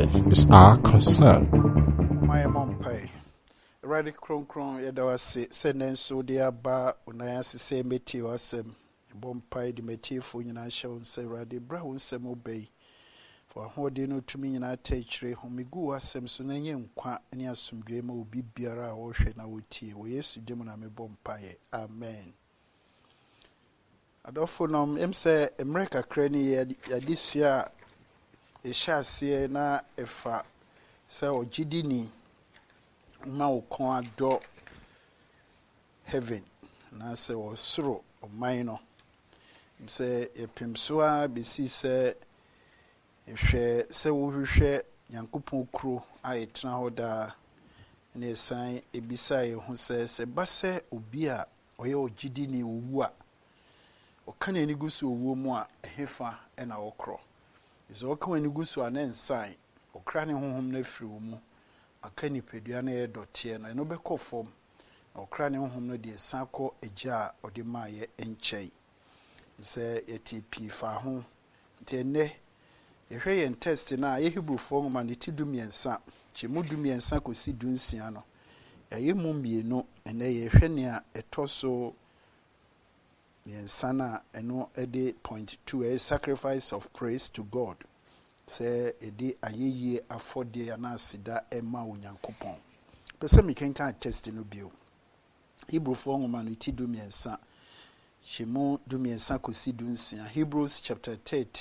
heaven is our concern. My mom pay. Ready cron yada wase send so de aba unaya se meti wasem bompai de meti fo nyina hye won se ready bra won sem obey for hode no tumi nyina tachire homigu wasem so na nye nkwa ne asomdwe ma obi biara a wo hwe na wotie wo Yesu dem na me bompai amen. Adofo nom emse America krani yadisua ehyaase na efa se ogidini ma ukon ado heaven na se osoro oman no se epimso a besi se ehwe se wo hwehwe Nyankopɔn kuro a etena hoda na esan ebisa hu se base obi a oye ogidini owu a oka na ni gusu owu mu a hefa na okro izo oka ni gusu anensan okra ne honhom na firi mu aka nipadua na ye dote na no beko fom okra ne honhom no de sanko agya ode maaye enchei se yetipi fa ho tenne yehwe yen test na ye Hebrew fo ma ne ti dumiensa chimu dumiensa kosi dunsia no ye mu mienu ene yehwe ne a etoso yensana eno ede point 2 a sacrifice of praise to God. Se edi ayeye afode na asida ema onyankopon pese mi kenka test no bio Hebrew fo ngoma no ti dumiensa shemu dumiensa kosi dunsia Hebrews chapter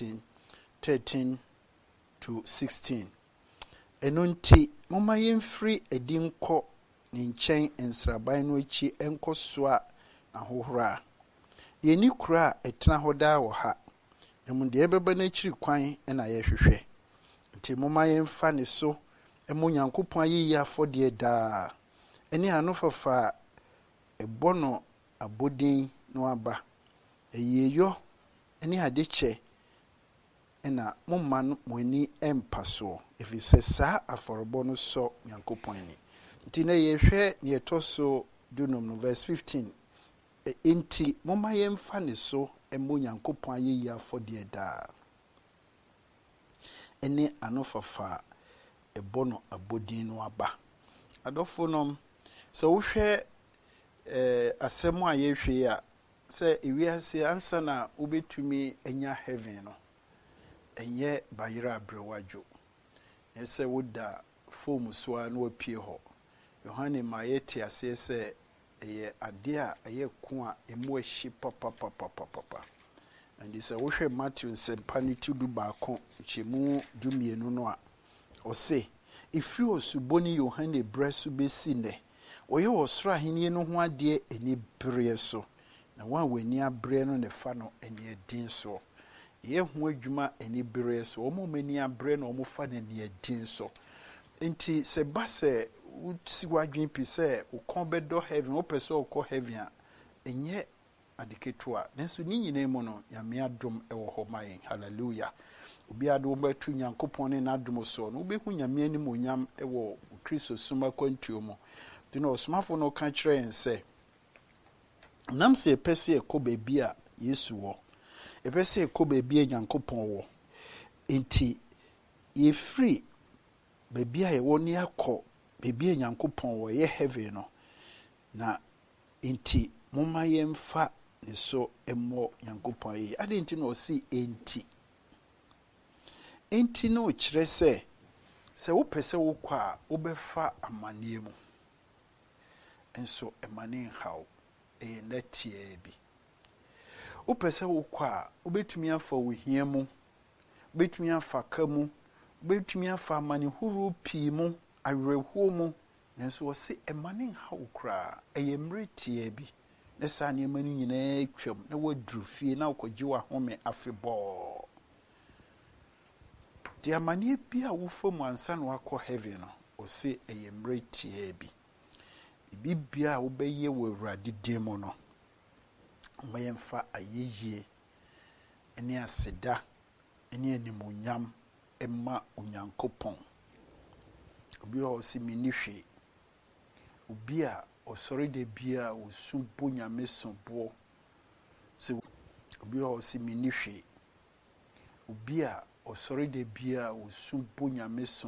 13 to 16 enonti moma yemfiri edi nko ne nchen ensraban no achi enkosoa na hohora yeni kura etena hoda wo ha emunde ebeba na chiri kwan na ye hwehwe nti moma yemfa ne so emu Nyankopɔn ayi afode da eni ano fafa ebono abodin no aba eyeyo eni adeche ena momma no moni empaso efise saa aforobo no so Nyankopɔn ni nti na yehwe ne etoso dunom no verse 15 enti moma yemfa ne so emu Nyankopɔn ayi afode da ene anofafa ebono abodin no aba adofo nom se wo hwe asemo a yehwe a se ewiase ansa na obetumi enya heaven no enye bayira abrewajo ese woda form so a no apie ho Yohane mayete ase se eye ade a eye ko a emu ahyi papa and this wo hwe Matthew sempani tudu baako chemu dumienu no a o se ifri osuboni Yohane bresu besi ne oye osoro ahenie no ho ade eni bere so na wan wani abre no ne fa no eni edin so ye ho adwuma eni bere so omo mani abre no omo fa ne eni edin so enti se base utsi wadwen pi se ukon bedo heaven opese ukọ heaven a enye adiketua nenso ni nyina mu no Nyame adom ewo ho mayen hallelujah obi ado betu Nyankopɔn ne nadom so no obehu Nyame anim onyam ewo Kristo suma kwantuo mu dino osmafo no ka kire en se nam se pese ekoba bi a Yesu wo epese ekoba bi a Nyankopɔn wo enti ye free baby a ye wo ne akọ baby a Nyankopɔn wo ye heaven no na enti moma yemfa ne so emmo Nyankopɔn yi ade enti no si enti no kire se wo pese wo kwa a wo befa amane mu enso emane haw netie bi wo pese wo kwa a wo betumi afa wo hia mu betumi afa ka mu betumi afa amane huru pii mu awerɛhuo mu nenso wo se emane haw kra eyemretie bi ne sa ne mani nyina twam na waduru fie na wokɔgye wa home afebɔ di amane bi a wo fam ansa na wakɔ heaven no wo se eyemretie bi bibia wo bɛyɛ wɔ Awurade din mu no mayemfa ayeye ene aseda ene animonyam emma Onyankopɔn obi o si minihwe obi a osori de bia osu bonyame sobo se obi o si minihwe obi a osori de bia osu bonyame so